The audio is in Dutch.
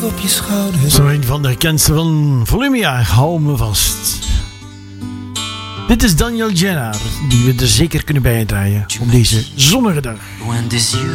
op je schouder. Zo een van de bekendste van Volumia, hou me vast. Dit is Daniel Jenner, die we er zeker kunnen bijdragen op deze zonnige dag. Loin des yeux